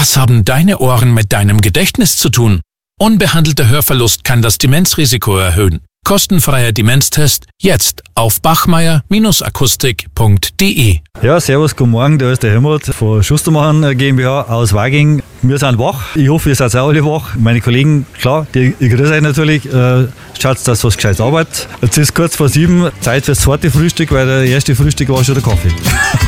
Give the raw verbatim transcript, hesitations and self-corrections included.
Was haben deine Ohren mit deinem Gedächtnis zu tun? Unbehandelter Hörverlust kann das Demenzrisiko erhöhen. Kostenfreier Demenztest jetzt auf bachmeier Akustik punkt de. Ja, servus, guten Morgen, da ist der Helmut von Schustermacher GmbH aus Waging. Wir sind wach, ich hoffe, ihr seid auch alle wach. Meine Kollegen, klar, die, ich grüße euch natürlich. Äh, schaut, dass was gescheit arbeitet. Jetzt ist kurz vor sieben, Zeit fürs zweite Frühstück, weil der erste Frühstück war schon der Kaffee.